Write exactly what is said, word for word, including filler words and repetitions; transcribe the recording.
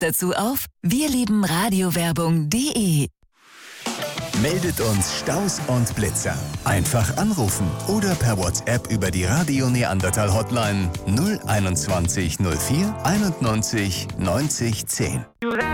Dazu auf wirliebenradiowerbung punkt de. Meldet uns Staus und Blitzer. Einfach anrufen oder per WhatsApp über die Radio Neandertal Hotline null einundzwanzig null vier einundneunzig neunzig zehn.